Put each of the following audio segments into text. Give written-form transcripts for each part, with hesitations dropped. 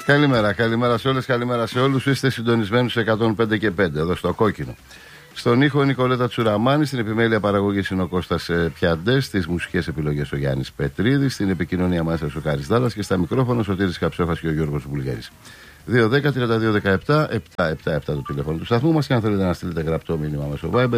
Καλημέρα σε όλες, καλημέρα σε όλους. Είστε συντονισμένοι σε 105 και 5 εδώ στο Κόκκινο. Στον ήχο η Νικολέτα Τσουραμάνη, στην επιμέλεια παραγωγής είναι ο Κώστας Πιαντές, στις μουσικές επιλογές ο Γιάννης Πετρίδης, στην επικοινωνία μας ο Κάρης Δάλλας και στα μικρόφωνα ο Σωτήρης Καψόφας και ο Γιώργος Βουλγαρής. 2-10-32-17-777 το τηλέφωνο του σταθμού μας και αν θέλετε να στείλετε γραπτό μήνυμα μέσω Viber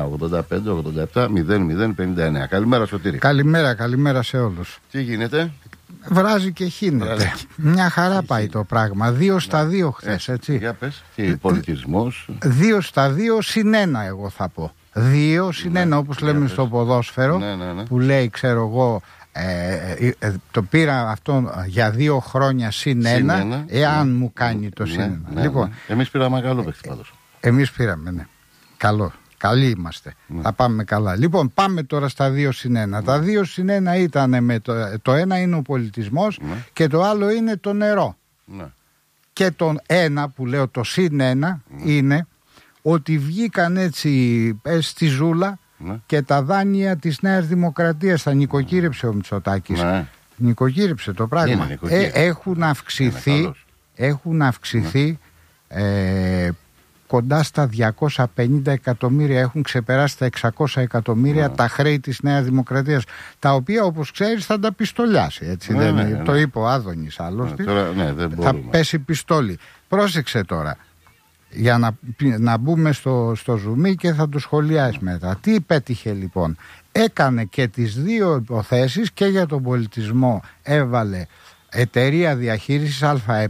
69-85-87-00-59. Καλημέρα Σωτήρη. Καλημέρα σε όλους. Τι γίνεται? Βράζει και χύνεται. Μια χαρά πάει το πράγμα. 2-2 χθες, έτσι. Για πες, τι πολιτισμός. 2-2 συν 1 εγώ θα πω. 2-1 όπως λέμε στο ποδόσφαιρο, που λέει ξέρω εγώ το πήρα αυτό για 2 χρόνια συν 1 εάν μου κάνει το συν 1. Λοιπόν, εμείς πήραμε καλό παίχτη πάντως. Εμείς πήραμε, ναι. Καλοί είμαστε. Θα πάμε καλά. Λοιπόν, πάμε τώρα στα 2 συν 1. Τα 2 συν 1 ήταν με το ένα είναι ο πολιτισμός και το άλλο είναι το νερό. Και το ένα που λέω το συν 1 είναι ότι βγήκαν έτσι στη ζούλα και τα δάνεια της Νέας Δημοκρατίας. Τα νοικοκύρεψε ο Μητσοτάκης. Νοικοκύρεψε το πράγμα. Έχουν αυξηθεί κοντά στα 250 εκατομμύρια, έχουν ξεπεράσει τα 600 εκατομμύρια τα χρέη της Νέας Δημοκρατίας, τα οποία όπως ξέρεις θα τα πιστολιάσει, έτσι το είπε ο Άδωνης άλλωστε, θα πέσει πιστόλι. Πρόσεξε τώρα, για να μπούμε στο ζουμί και θα το σχολιάσει μετά. Τι πέτυχε λοιπόν? Έκανε και τις δύο υποθέσεις, και για τον πολιτισμό έβαλε εταιρεία διαχείρισης ΑΕ,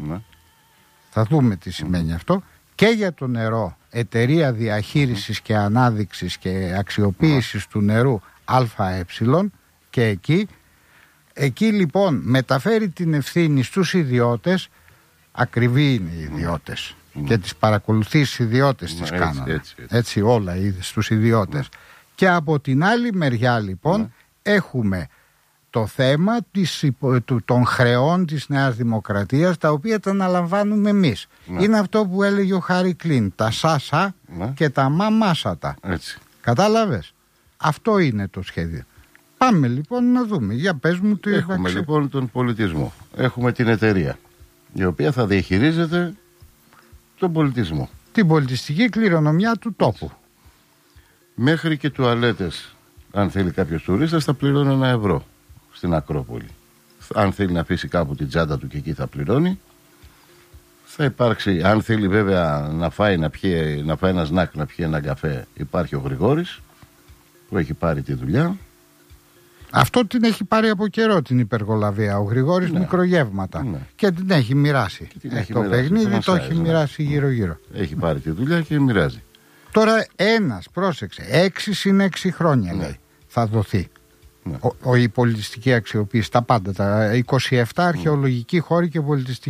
θα δούμε τι σημαίνει αυτό, και για το νερό εταιρεία διαχείρισης και ανάδειξης και αξιοποίησης του νερού ΑΕ, και εκεί λοιπόν μεταφέρει την ευθύνη στους ιδιώτες. Ακριβή είναι οι ιδιώτες και τις παρακολουθήσεις ιδιώτες τις κάνανε έτσι όλα στους ιδιώτες. Και από την άλλη μεριά λοιπόν έχουμε το θέμα των χρεών της Νέας Δημοκρατίας, τα οποία τα αναλαμβάνουμε εμείς. Είναι αυτό που έλεγε ο Χάρη Κλίν, τα σάσα και τα μαμάσατα. Κατάλαβες? Αυτό είναι το σχέδιο. Πάμε λοιπόν να δούμε. Για πες μου τι έχουμε. Λοιπόν τον πολιτισμό. Έχουμε την εταιρεία η οποία θα διαχειρίζεται τον πολιτισμό, την πολιτιστική κληρονομιά του τόπου. Μέχρι και τουαλέτες, αν θέλει κάποιος τουρίστας, θα πληρώνει €1 στην Ακρόπολη. Αν θέλει να αφήσει κάπου την τσάντα του και εκεί θα πληρώνει. Θα υπάρξει, αν θέλει βέβαια να φάει ένα σνακ, να πιει ένα καφέ, υπάρχει ο Γρηγόρης που έχει πάρει τη δουλειά. Αυτό την έχει πάρει από καιρό την υπεργολαβία ο Γρηγόρης, μικρογεύματα. Και την έχει μοιράσει. Το παιχνίδι το έχει μοιράσει γύρω-γύρω. Έχει πάρει τη δουλειά και μοιράζει. Τώρα πρόσεξε, 6 συν 6 χρόνια λέει θα δοθεί. Η πολιτιστική αξιοποίηση, τα πάντα, τα 27 αρχαιολογικοί χώροι και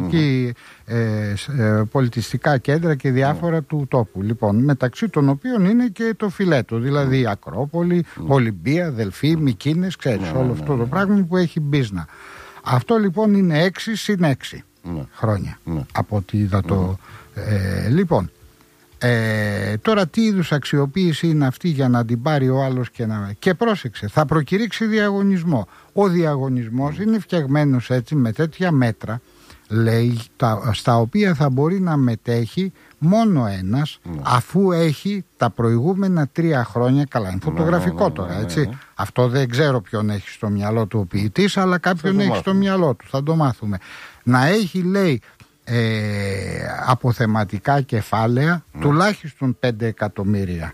πολιτιστικά κέντρα και διάφορα του τόπου. Λοιπόν, μεταξύ των οποίων είναι και το φιλέτο, δηλαδή η Ακρόπολη, Ολυμπία, Δελφή, Μικίνες, ξέρεις, όλο αυτό το πράγμα που έχει μπίζνα. Αυτό λοιπόν είναι 6 συν 6 χρόνια από ό,τι είδα λοιπόν. Τώρα τι είδους αξιοποίηση είναι αυτή για να την πάρει ο άλλος και πρόσεξε, θα προκηρύξει διαγωνισμό. Ο διαγωνισμός είναι φτιαγμένος έτσι με τέτοια μέτρα, λέει, στα οποία θα μπορεί να μετέχει μόνο ένας αφού έχει τα προηγούμενα 3 χρόνια, καλά είναι φωτογραφικό τώρα έτσι, αυτό δεν ξέρω ποιον έχει στο μυαλό του ο ποιητής, αλλά κάποιον έχει στο μυαλό του, θα το μάθουμε. Να έχει, λέει, αποθεματικά κεφάλαια τουλάχιστον 5 εκατομμύρια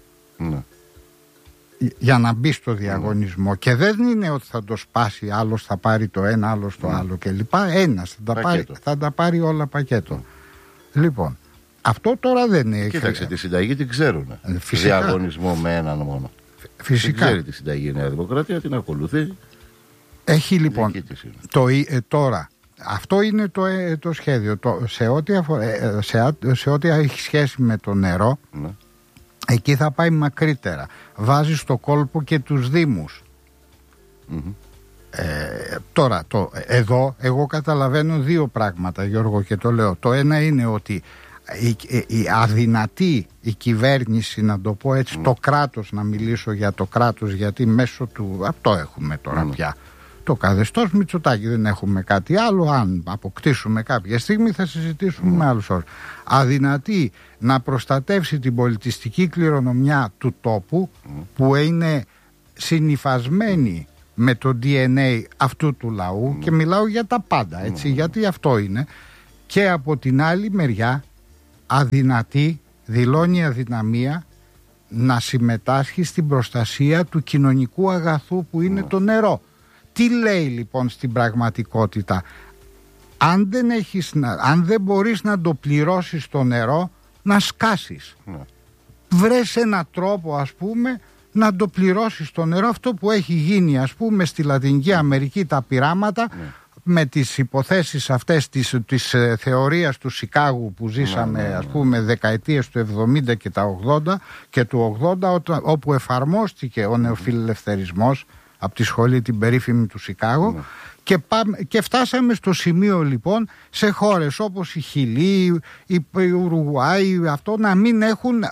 για να μπει στο διαγωνισμό. Και δεν είναι ότι θα το σπάσει, άλλος θα πάρει το ένα, άλλος το άλλο κλπ. Ένας θα τα πάρει όλα πακέτο. Λοιπόν, αυτό τώρα δεν έχει. Κοίταξε, τη συνταγή την ξέρουν. Διαγωνισμό με έναν μόνο. Φυσικά. Δεν ξέρει τη συνταγή η Νέα Δημοκρατία, την ακολουθεί. Έχει λοιπόν τώρα. Αυτό είναι το σχέδιο. Σε ό,τι έχει σχέση με το νερό, εκεί θα πάει μακρύτερα. Βάζει στο κόλπο και τους δήμους. Τώρα, εδώ εγώ καταλαβαίνω 2 πράγματα, Γιώργο, και το λέω. Το ένα είναι ότι αδυνατεί η κυβέρνηση, να το πω έτσι, το κράτος, να μιλήσω για το κράτος, γιατί μέσω του, αυτό έχουμε τώρα πια, το καθεστώς Μητσοτάκη. Δεν έχουμε κάτι άλλο. Αν αποκτήσουμε κάποια στιγμή θα συζητήσουμε με άλλους όρους. Αδυνατεί να προστατεύσει την πολιτιστική κληρονομιά του τόπου που είναι συνυφασμένη με το DNA αυτού του λαού και μιλάω για τα πάντα, έτσι, γιατί αυτό είναι. Και από την άλλη μεριά αδυνατεί, δηλώνει αδυναμία να συμμετάσχει στην προστασία του κοινωνικού αγαθού που είναι το νερό. Τι λέει λοιπόν στην πραγματικότητα? Αν δεν μπορείς να το πληρώσεις το νερό, να σκάσεις. Βρες έναν τρόπο, ας πούμε, να το πληρώσεις το νερό. Αυτό που έχει γίνει, ας πούμε, στη Λατινική Αμερική, τα πειράματα με τις υποθέσεις αυτές της θεωρίας του Σικάγου που ζήσαμε, ας πούμε, δεκαετίες του 70 και τα 80 και του 80, όπου εφαρμόστηκε ο νεοφιλελευθερισμός από τη σχολή την περίφημη του Σικάγου. Και φτάσαμε στο σημείο λοιπόν σε χώρες όπως η Χιλή, η Ουρουγουάη, αυτό να μην έχουν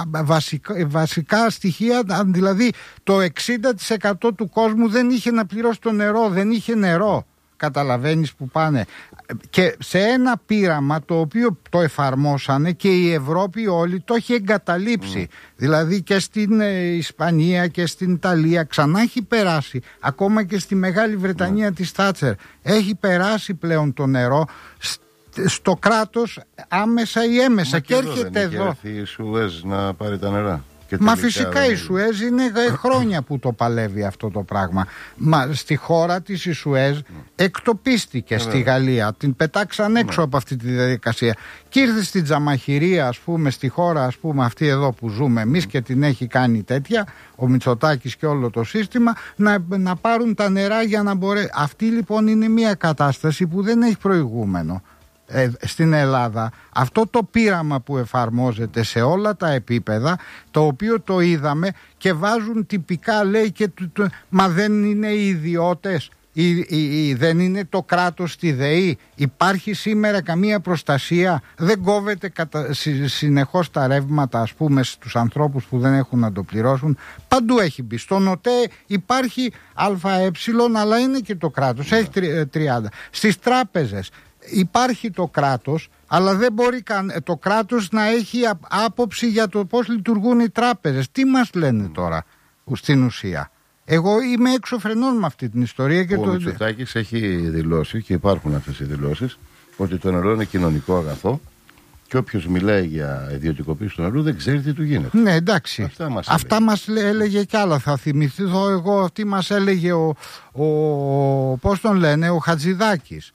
βασικά στοιχεία. Δηλαδή το 60% του κόσμου δεν είχε να πληρώσει το νερό, δεν είχε νερό. Καταλαβαίνεις που πάνε. Και σε ένα πείραμα το οποίο το εφαρμόσανε και η Ευρώπη όλη το έχει εγκαταλείψει. Δηλαδή και στην Ισπανία και στην Ιταλία ξανά έχει περάσει. Ακόμα και στη Μεγάλη Βρετανία της Θάτσερ έχει περάσει πλέον το νερό στο κράτος άμεσα ή έμεσα. Και έρχεται εδώ. Δεν είχε έρθει η Σουέζ να πάρει τα νερά. Μα φυσικά η Σουέζ είναι χρόνια που το παλεύει αυτό το πράγμα. Μα στη χώρα της η Σουέζ εκτοπίστηκε στη Γαλλία. Την πετάξαν έξω από αυτή τη διαδικασία. Και ήρθε στην Τζαμαχηρία, ας πούμε, στη χώρα, ας πούμε, αυτή εδώ που ζούμε εμείς και την έχει κάνει τέτοια, ο Μητσοτάκης και όλο το σύστημα, να πάρουν τα νερά για να μπορέσει. Αυτή λοιπόν είναι μια κατάσταση που δεν έχει προηγούμενο. Στην Ελλάδα αυτό το πείραμα που εφαρμόζεται σε όλα τα επίπεδα, το οποίο το είδαμε και βάζουν τυπικά, λέει, μα δεν είναι οι ιδιώτες, δεν είναι το κράτος στη ΔΕΗ, υπάρχει σήμερα καμία προστασία, δεν κόβεται συνεχώς τα ρεύματα, ας πούμε, στους ανθρώπους που δεν έχουν να το πληρώσουν. Παντού έχει μπει. Στον ΟΤΕ υπάρχει ΑΕ, αλλά είναι και το κράτος, έχει 30. Στις τράπεζες υπάρχει το κράτος, αλλά δεν μπορεί το κράτος να έχει άποψη για το πώς λειτουργούν οι τράπεζες. Τι μας λένε τώρα στην ουσία? Εγώ είμαι έξω φρενών με αυτή την ιστορία. Και ο Μητσοτάκης έχει δηλώσει, και υπάρχουν αυτές οι δηλώσεις, ότι το νερό είναι κοινωνικό αγαθό και όποιος μιλάει για ιδιωτικοποίηση του νερού δεν ξέρει τι του γίνεται. Ναι, εντάξει. Αυτά μας έλεγε κι άλλα. Θα θυμηθώ εγώ, αυτή μας έλεγε πώς τον λένε, ο Χατζηδάκης.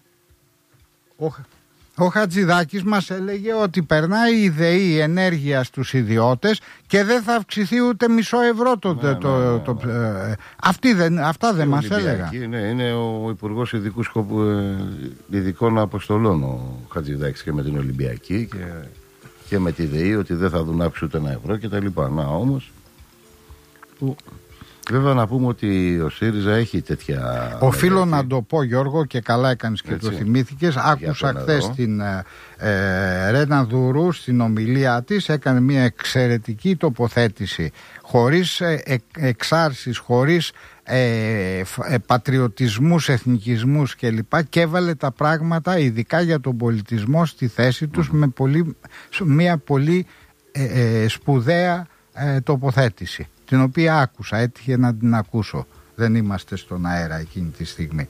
Ο Χατζηδάκης μας έλεγε ότι περνάει η ΔΕΗ ενέργεια στους ιδιώτες και δεν θα αυξηθεί ούτε €1. Αυτά δεν μας έλεγα. Ναι, είναι ο Υπουργός Ειδικών Αποστολών ο Χατζηδάκης και με την Ολυμπιακή και με τη ΔΕΗ, ότι δεν θα δουν αύξηση ούτε €1 κτλ. Να όμως... Βέβαια να πούμε ότι ο ΣΥΡΙΖΑ έχει τέτοια... Οφείλω να το πω, Γιώργο, και καλά έκανες και το θυμήθηκες. Άκουσα χθες την Ρένα Δουρού στην ομιλία της, έκανε μια εξαιρετική τοποθέτηση, χωρίς εξάρσεις, χωρίς πατριωτισμούς, εθνικισμούς κλπ. Και έβαλε τα πράγματα, ειδικά για τον πολιτισμό, στη θέση τους με μια πολύ σπουδαία τοποθέτηση, την οποία άκουσα, έτυχε να την ακούσω. Δεν είμαστε στον αέρα εκείνη τη στιγμή.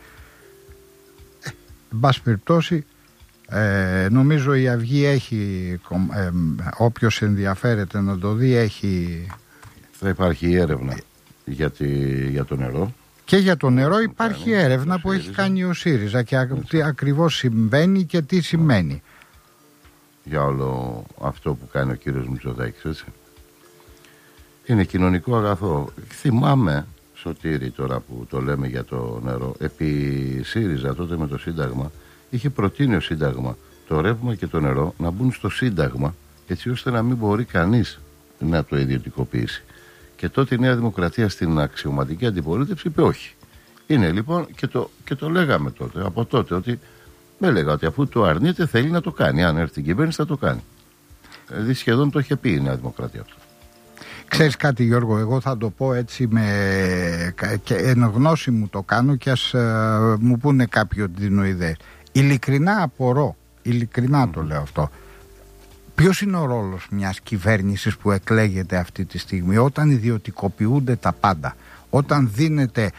Εν πάση περιπτώσει, νομίζω η Αυγή έχει, όποιος ενδιαφέρεται να το δει, έχει... Θα υπάρχει έρευνα για το νερό. Και για το νερό υπάρχει έρευνα που έχει κάνει ο ΣΥΡΙΖΑ και τι ακριβώς συμβαίνει και τι σημαίνει. Για όλο αυτό που κάνει ο κύριος Μητσοτάκης, έτσι. Είναι κοινωνικό αγαθό. Θυμάμαι, Σωτήρη, τώρα που το λέμε για το νερό, επί ΣΥΡΙΖΑ τότε με το Σύνταγμα, είχε προτείνει ο Σύνταγμα το ρεύμα και το νερό να μπουν στο Σύνταγμα, έτσι ώστε να μην μπορεί κανείς να το ιδιωτικοποιήσει. Και τότε η Νέα Δημοκρατία στην αξιωματική αντιπολίτευση είπε όχι. Είναι λοιπόν, και το λέγαμε τότε, από τότε, ότι με έλεγα ότι αφού το αρνείται θέλει να το κάνει. Αν έρθει την κυβέρνηση θα το κάνει. Δηλαδή σχεδόν το είχε πει η Νέα Δημοκρατία αυτό. Ξέρεις κάτι, Γιώργο, εγώ θα το πω έτσι και εν γνώση μου το κάνω και ας μου πούνε κάποιοι ότι δίνω ιδέες. Ειλικρινά απορώ, ειλικρινά το λέω αυτό. Ποιος είναι ο ρόλος μιας κυβέρνησης που εκλέγεται αυτή τη στιγμή, όταν ιδιωτικοποιούνται τα πάντα, όταν δίνεται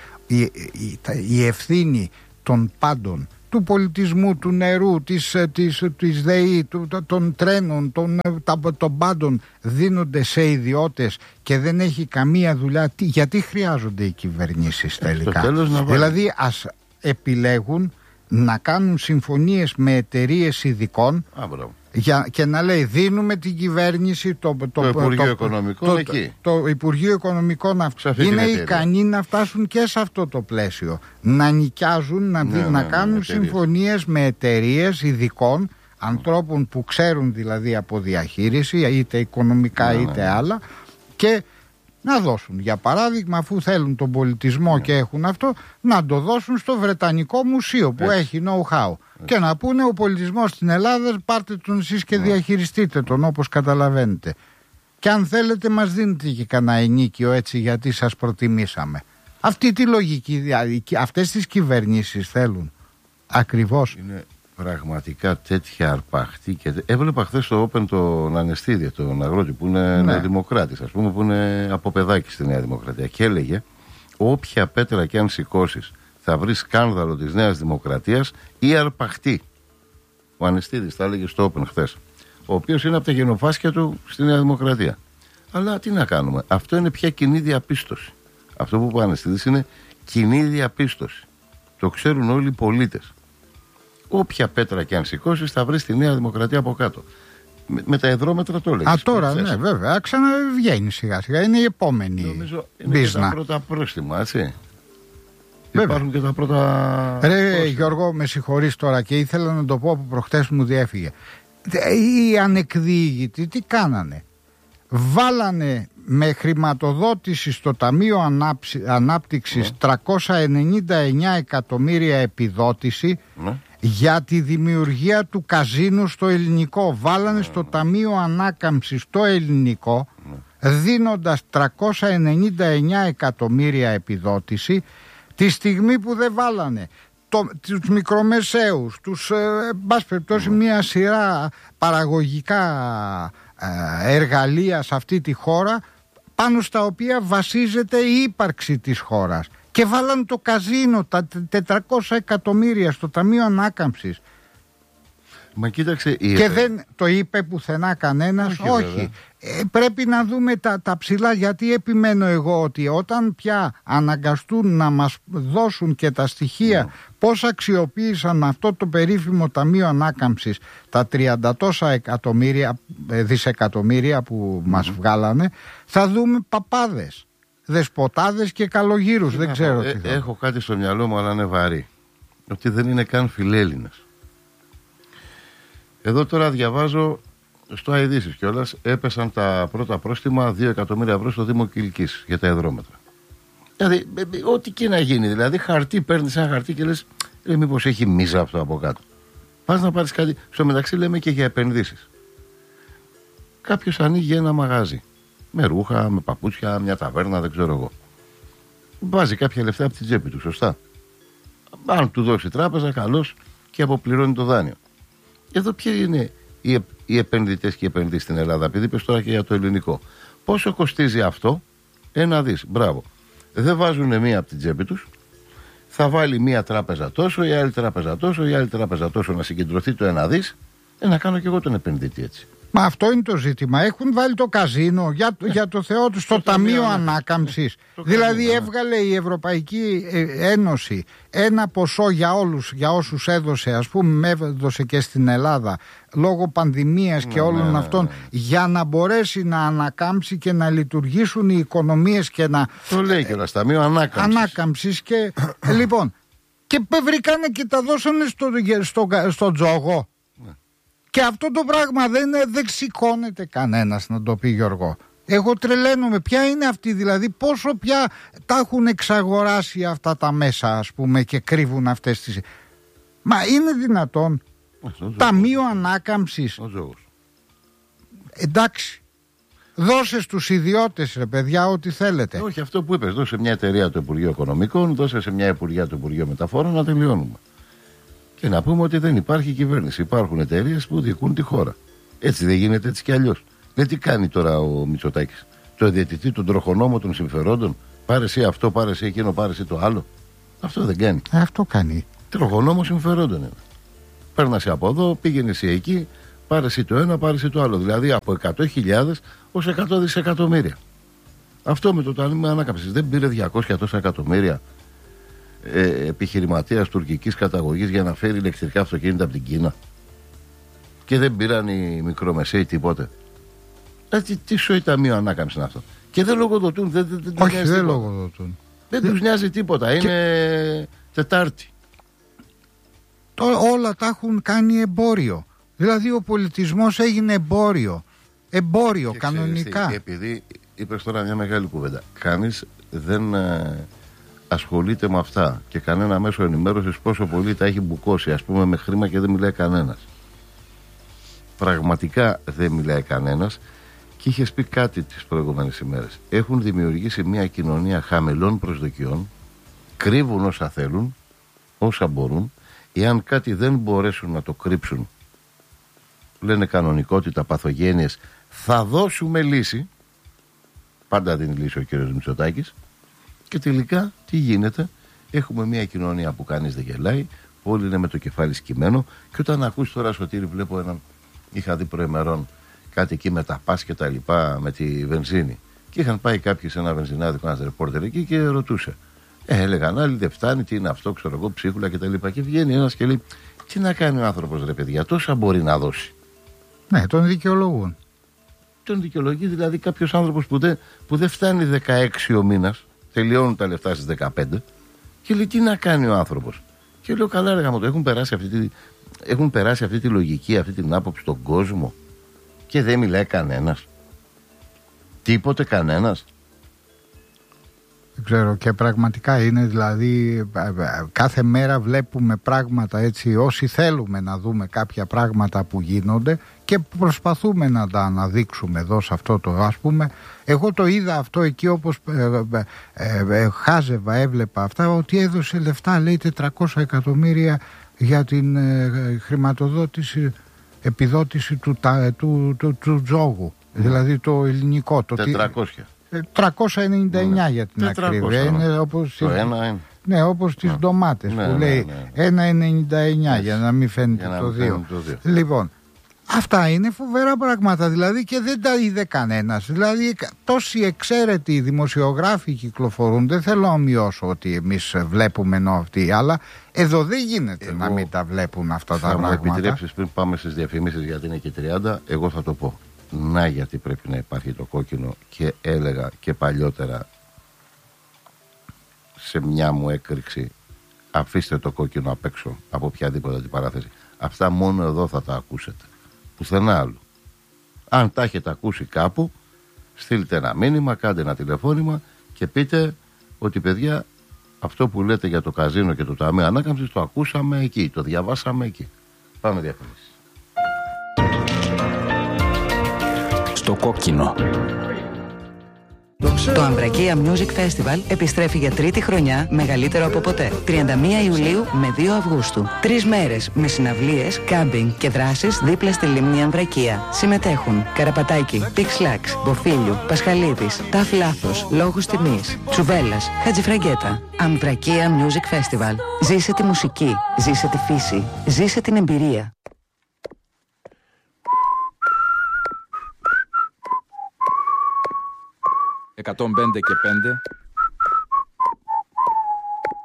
η ευθύνη των πάντων, του πολιτισμού, του νερού, της ΔΕΗ, των τρένων, των πάντων, δίνονται σε ιδιώτες και δεν έχει καμία δουλειά. Γιατί χρειάζονται οι κυβερνήσεις τελικά? Δηλαδή ας επιλέγουν να κάνουν συμφωνίες με εταιρείες ειδικών και να λέει δίνουμε την κυβέρνηση, το Υπουργείο Οικονομικών εκεί. Το Υπουργείο Οικονομικών είναι ικανοί να φτάσουν και σε αυτό το πλαίσιο. Να νοικιάζουν, να κάνουν συμφωνίες με εταιρείες ειδικών, ανθρώπων που ξέρουν δηλαδή από διαχείριση, είτε οικονομικά είτε άλλα, και να δώσουν, για παράδειγμα, αφού θέλουν τον πολιτισμό και έχουν αυτό, να το δώσουν στο Βρετανικό Μουσείο που έχει know-how. Και να πούνε ο πολιτισμός στην Ελλάδα, πάρτε τον εσείς και διαχειριστείτε τον όπως καταλαβαίνετε. Και αν θέλετε μας δίνετε και κανένα ενίκιο έτσι γιατί σας προτιμήσαμε. Αυτή τη λογική, αυτές τις κυβερνήσεις θέλουν ακριβώς. Είναι πραγματικά τέτοια αρπαχτή. Και έβλεπα χθες στο Open τον Ανεστίδη, τον αγρότη που είναι νεοδημοκράτης, ας πούμε, που είναι από παιδάκι στη Νέα Δημοκρατία, και έλεγε όποια πέτρα και αν σηκώσεις θα βρει σκάνδαλο της Νέας Δημοκρατίας ή αρπαχτή. Ο Ανεστίδης τα έλεγε στο Open χθες, ο οποίος είναι από τα γενοφάσκια του στη Νέα Δημοκρατία. Αλλά τι να κάνουμε, αυτό είναι πια κοινή διαπίστωση. Αυτό που είπε ο Ανεστίδης είναι κοινή διαπίστωση. Το ξέρουν όλοι οι πολίτες. Όποια πέτρα και αν σηκώσεις θα βρει τη Νέα Δημοκρατία από κάτω. Με τα εδρόμετρα το έλεγες. Τώρα ναι, βέβαια, ξαναβγαίνει σιγά σιγά. Είναι η επόμενη. Νομίζω είναι και τα πρώτα πρόστιμα, έτσι. Υπάρχουν και τα πρώτα. Ρε Γιώργο, με συγχωρείς τώρα και ήθελα να το πω που προχτές μου διέφυγε. Οι ανεκδίγητοι τι κάνανε? Βάλανε με χρηματοδότηση στο Ταμείο Ανάπτυξης 399 εκατομμύρια επιδότηση για τη δημιουργία του καζίνου στο ελληνικό. Βάλανε στο Ταμείο Ανάκαμψης το ελληνικό, δίνοντας 399 εκατομμύρια επιδότηση, τη στιγμή που δεν βάλανε τους μικρομεσαίους, μπας περιπτώσει μια σειρά παραγωγικά εργαλεία σε αυτή τη χώρα, πάνω στα οποία βασίζεται η ύπαρξη της χώρας. Και βάλαν το καζίνο, τα 400 εκατομμύρια στο Ταμείο Ανάκαμψης. Μα κοίταξε, και δεν το είπε πουθενά κανένας. Όχι. Πρέπει να δούμε τα ψηλά, γιατί επιμένω εγώ ότι όταν πια αναγκαστούν να μας δώσουν και τα στοιχεία πώς αξιοποίησαν αυτό το περίφημο Ταμείο Ανάκαμψης, τα 30 τόσα δισεκατομμύρια που μας βγάλανε, θα δούμε παπάδες, δεσποτάδες και καλογύρους. Δεν ξέρω τι έχω κάτι στο μυαλό μου, αλλά είναι βαρύ. Ότι δεν είναι καν φιλέλληνες. Εδώ τώρα διαβάζω στο Αειδήσεις κιόλας, έπεσαν τα πρώτα πρόστιμα 2 εκατομμύρια ευρώ στο Δήμο Κιλκής για τα εδρόμετρα. Δηλαδή, ό,τι και να γίνει, δηλαδή χαρτί, παίρνεις ένα χαρτί και λες, μήπως έχει μίζα αυτό από κάτω. Πας να πάρεις κάτι. Στο μεταξύ λέμε και για επενδύσεις. Κάποιος ανοίγει ένα μαγάζι, με ρούχα, με παπούτσια, μια ταβέρνα, δεν ξέρω εγώ. Βάζει κάποια λεφτά από την τσέπη του, σωστά. Αν του δώσει τράπεζα, καλώς, και αποπληρώνει το δάνειο. Εδώ ποιοι είναι οι επενδυτές και οι επενδύσεις στην Ελλάδα, επειδή είπες τώρα και για το ελληνικό. Πόσο κοστίζει αυτό? 1 δις. Μπράβο. Δεν βάζουν μία από την τσέπη τους. Θα βάλει μία τράπεζα τόσο, η άλλη τράπεζα τόσο, η άλλη τράπεζα τόσο, να συγκεντρωθεί το 1 δις. Να κάνω και εγώ τον επενδυτή έτσι. Μα αυτό είναι το ζήτημα. Έχουν βάλει το καζίνο για το Θεό του στο Ταμείο Ανάκαμψης. Δηλαδή έβγαλε η Ευρωπαϊκή Ένωση ένα ποσό για όσους έδωσε, ας πούμε έδωσε και στην Ελλάδα λόγω πανδημίας και όλων αυτών, για να μπορέσει να ανακάμψει και να λειτουργήσουν οι οικονομίες και να... Το λέει και το Ταμείο Ανάκαμψης. Και λοιπόν, και βρήκανε και τα δώσανε στο τζόγο. Και αυτό το πράγμα δεν σηκώνεται κανένας να το πει, Γιώργο. Εγώ τρελαίνομαι. Ποια είναι αυτή, δηλαδή πόσο πια τα έχουν εξαγοράσει αυτά τα μέσα, ας πούμε, και κρύβουν αυτές τις... Μα είναι δυνατόν? Ταμείο Ανάκαμψης. Ο Ζώος. Εντάξει. Δώσε στους ιδιώτες, ρε παιδιά, ό,τι θέλετε. Όχι, αυτό που είπες. Δώσε μια εταιρεία το Υπουργείο Οικονομικών, δώσε σε μια υπουργεία το Υπουργείο Μεταφορών, να τελειώνουμε. Και να πούμε ότι δεν υπάρχει κυβέρνηση. Υπάρχουν εταιρείες που διοικούν τη χώρα. Έτσι δεν γίνεται, έτσι κι αλλιώς. Δεν τι κάνει τώρα ο Μητσοτάκης? Το διαιτητή τον τροχονόμο των συμφερόντων. Πάρε εσύ αυτό, πάρε εσύ εκείνο, πάρε εσύ το άλλο. Αυτό δεν κάνει. Αυτό κάνει. Τροχονόμο συμφερόντων είναι. Παίρνασε από εδώ, πήγαινε εσύ εκεί, πάρε εσύ το ένα, πάρε εσύ το άλλο. Δηλαδή από 100.000 ως 100 δισεκατομμύρια. Αυτό με το Ταμείο Ανάκαμψης δεν πήρε 200 τόσα εκατομμύρια επιχειρηματίας τουρκικής καταγωγής για να φέρει ηλεκτρικά αυτοκίνητα από την Κίνα? Και δεν πήραν οι μικρομεσαίοι τίποτε? Τι σοϊ Ταμείο Ανάκαμψης είναι αυτό? Και δεν λογοδοτούν. Όχι, δεν λογοδοτούν. Δεν τους νοιάζει τίποτα. Είναι Τετάρτη. Όλα τα έχουν κάνει εμπόριο. Δηλαδή ο πολιτισμός έγινε εμπόριο. Εμπόριο, και κανονικά. Και επειδή είπες τώρα μια μεγάλη κουβέντα, κανείς δεν ασχολείται με αυτά και κανένα μέσο ενημέρωσης πόσο πολύ τα έχει μπουκώσει, ας πούμε, με χρήμα, και δεν μιλάει κανένας. Πραγματικά δεν μιλάει κανένας. Και είχες πει κάτι τις προηγούμενες ημέρες. Έχουν δημιουργήσει μια κοινωνία χαμηλών προσδοκιών, κρύβουν όσα θέλουν, όσα μπορούν. Εάν κάτι δεν μπορέσουν να το κρύψουν, λένε κανονικότητα, παθογένειες, θα δώσουμε λύση. Πάντα δίνει λύση ο κύριος Μητσοτάκης. Και τελικά τι γίνεται? Έχουμε μια κοινωνία που κανείς δεν γελάει, που όλοι είναι με το κεφάλι σκυμμένο. Και όταν ακούς τώρα, Σωτήρη, βλέπω έναν, είχα δει προημερών κάτι εκεί με τα πας και τα λοιπά, με τη βενζίνη. Και είχαν πάει κάποιοι σε ένα βενζινάδικο, ένας ρεπόρτερ εκεί, και ρωτούσε. Έλεγαν άλλοι, δεν φτάνει, τι είναι αυτό, ξέρω εγώ, ψίχουλα και τα λοιπά. Και βγαίνει ένας και λέει, τι να κάνει ο άνθρωπος, ρε παιδιά, τόσα μπορεί να δώσει? Ναι, τον δικαιολογούν. Τον δικαιολογεί δηλαδή κάποιος άνθρωπος που δεν φτάνει 16 ο μήνας, τελειώνουν τα λεφτά στις 15, και λέει, τι να κάνει ο άνθρωπος? Και λέω, καλά, ρε γαμώτο, έχουν περάσει αυτή τη λογική, αυτή την άποψη στον κόσμο, και δεν μιλάει κανένας. Τίποτε κανένας. Δεν ξέρω, και πραγματικά είναι, δηλαδή κάθε μέρα βλέπουμε πράγματα, έτσι, όσοι θέλουμε να δούμε κάποια πράγματα που γίνονται και προσπαθούμε να τα αναδείξουμε εδώ σε αυτό το, ας πούμε, εγώ το είδα αυτό εκεί, όπως χάζευα, έβλεπα αυτά, ότι έδωσε λεφτά, λέει, 400 εκατομμύρια για την χρηματοδότηση, επιδότηση του τζόγου, δηλαδή το ελληνικό, το 400. 399 για την ακρίβεια. Είναι όπως το ένα είναι. Ναι, όπως τις ντομάτες που λέει 1,99 για να μην φαίνεται το 2. Λοιπόν, αυτά είναι φοβερά πράγματα, δηλαδή, και δεν τα είδε κανένας. Δηλαδή τόσοι εξαίρετοι δημοσιογράφοι κυκλοφορούν. Δεν θέλω να μειώσω ότι εμείς βλέπουμε ενώ αυτοί, αλλά εδώ δεν γίνεται να μην τα βλέπουν αυτά τα πράγματα. Θα μου επιτρέψεις, πριν πάμε στις διαφημίσεις, γιατί είναι και 30, εγώ θα το πω. Να, γιατί πρέπει να υπάρχει το κόκκινο, και έλεγα και παλιότερα σε μια μου έκρηξη, αφήστε το κόκκινο απ' έξω από οποιαδήποτε την παράθεση. Αυτά μόνο εδώ θα τα ακούσετε, πουθενά άλλου. Αν τα έχετε ακούσει κάπου, στείλτε ένα μήνυμα, κάντε ένα τηλεφώνημα και πείτε ότι, παιδιά, αυτό που λέτε για το καζίνο και το Ταμείο Ανάκαμψης το ακούσαμε εκεί, το διαβάσαμε εκεί. Πάμε διαφημίσεις. Στο κόκκινο. Το Αμβρακία Music Festival επιστρέφει για τρίτη χρονιά, μεγαλύτερο από ποτέ. 31 Ιουλίου με 2 Αυγούστου. 3 μέρες με συναυλίες, κάμπινγκ και δράσεις δίπλα στη λίμνη Αμβρακία. Συμμετέχουν Καραπατάκη, Πίξ-Λάξ, Μποφίλιου, Πασχαλίδης, Ταφ Λάθος, Λόγους Τιμής, Τσουβέλλας, Χατζηφραγκέτα. Αμβρακία Music Festival. Ζήσε τη μουσική, ζήσε τη φύση, ζήσε την εμπειρία. 105 και 5